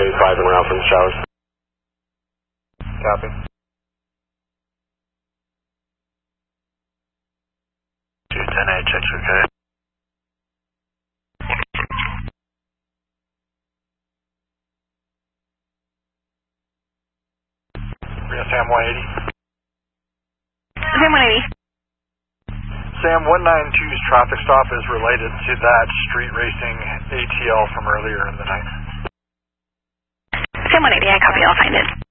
5 and we're out from the showers. Copy. 210A, checks okay. Sam 180. Sam 180. Sam 192's traffic stop is related to that street racing ATL from earlier in the night. Sam 180, I copy, I'll find it.